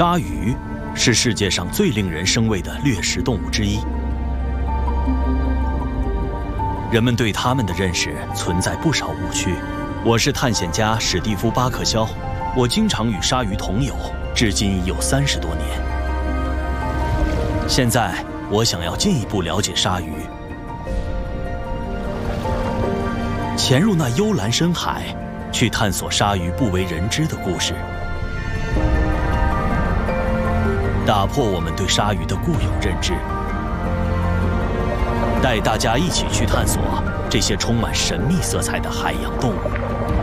鲨鱼是世界上最令人生畏的掠食动物之一。人们对它们的认识存在不少误区。我是探险家史蒂夫·巴克肖，我经常与鲨鱼同游，至今已有30多年。现在，我想要进一步了解鲨鱼，潜入那幽蓝深海，去探索鲨鱼不为人知的故事，打破我们对鲨鱼的固有认知，带大家一起去探索这些充满神秘色彩的海洋动物。